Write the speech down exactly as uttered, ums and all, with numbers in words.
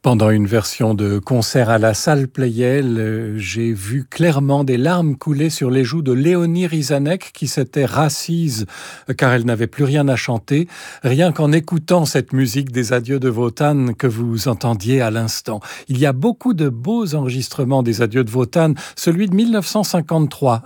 Pendant une version de concert à la salle Pleyel, euh, j'ai vu clairement des larmes couler sur les joues de Léonie Rizanek qui s'était rassise euh, car elle n'avait plus rien à chanter, rien qu'en écoutant cette musique des Adieux de Wotan que vous entendiez à l'instant. Il y a beaucoup de beaux enregistrements des Adieux de Wotan, celui de mille neuf cent cinquante-trois